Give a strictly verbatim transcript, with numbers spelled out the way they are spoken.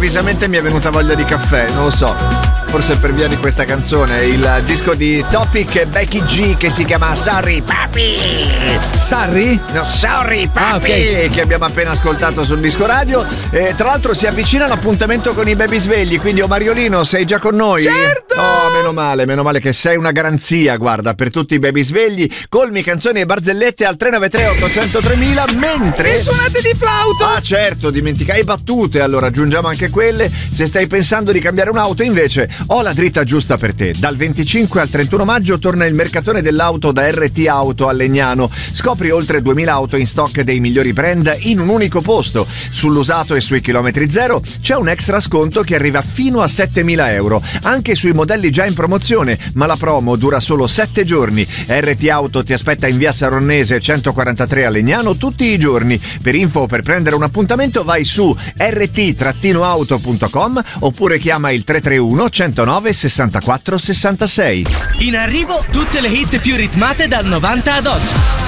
improvvisamente mi è venuta voglia di caffè, non lo so. Forse per via di questa canzone, il disco di Topic e Becky G che si chiama Sorry Papi. Sarri? No, Sorry Papi, ah, okay. che abbiamo appena ascoltato sul disco radio. E tra l'altro si avvicina l'appuntamento con i baby svegli, quindi oh Mariolino, sei già con noi? Certo! Oh, meno male, meno male che sei una garanzia, guarda, per tutti i baby svegli. Colmi, canzoni e barzellette al tre nove tre otto zero zero tremila, mentre... E suonate di flauto! Ah certo, dimenticai battute, allora aggiungiamo anche quelle. Se stai pensando di cambiare un'auto invece ho la dritta giusta per te. Dal venticinque al trentuno maggio torna il mercatone dell'auto da R T Auto a Legnano. Scopri oltre duemila auto in stock dei migliori brand in un unico posto. Sull'usato e sui chilometri zero c'è un extra sconto che arriva fino a settemila euro, anche sui modelli già in promozione, ma la promo dura solo sette giorni. R T Auto ti aspetta in via Saronnese centoquarantatré a Legnano tutti i giorni. Per info o per prendere un appuntamento vai su r t auto punto com oppure chiama il tre tre uno centonove sessantaquattro sessantasei. In arrivo tutte le hit più ritmate dal novanta ad oggi.